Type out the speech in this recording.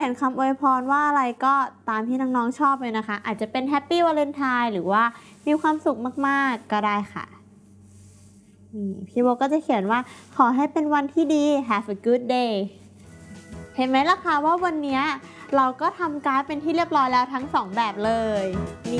เห็นคำอวยพรว่าอะไรก็ตามที่น้องๆชอบเลยนะคะ อาจจะเป็นแฮปปี้วาเลนไทน์หรือว่ามีความสุขมากๆก็ได้ค่ะนี่พี่โบก็จะเขียนว่าขอให้เป็นวันที่ดี have a good day เห็นไหมล่ะคะว่าวันนี้เราก็ทำการ์ดเป็นที่เรียบร้อยแล้วทั้ง2แบบเลยนี่